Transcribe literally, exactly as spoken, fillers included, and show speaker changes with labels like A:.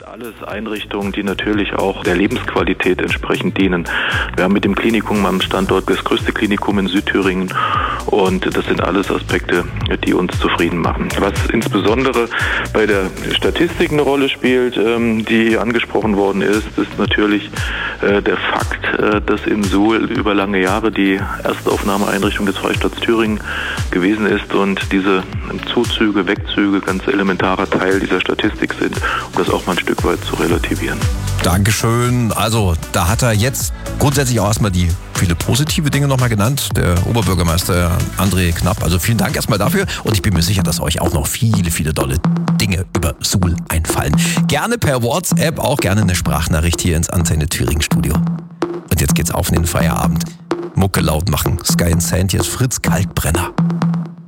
A: Alles Einrichtungen, die natürlich auch der Lebensqualität entsprechend dienen. Wir haben mit dem Klinikum am Standort das größte Klinikum in Südthüringen und das sind alles Aspekte, die uns zufrieden machen. Was insbesondere bei der Statistik eine Rolle spielt, die angesprochen worden ist, ist natürlich der Fakt, dass in Suhl über lange Jahre die Erstaufnahmeeinrichtung des Freistaats Thüringen gewesen ist und diese Zuzüge, Wegzüge ganz elementarer Teil dieser Statistik sind, um das auch mal ein Stück weit zu relativieren.
B: Dankeschön. Also da hat er jetzt grundsätzlich auch erstmal die viele positive Dinge nochmal genannt, der Oberbürgermeister André Knapp. Also vielen Dank erstmal dafür und ich bin mir sicher, dass euch auch noch viele, viele tolle Dinge über Suhl einfallen. Gerne per WhatsApp, auch gerne eine Sprachnachricht hier ins Antenne Thüringen Studio. Und jetzt geht's auf in den Feierabend. Mucke laut machen. Sky and Sand, hier ist Fritz Kalkbrenner.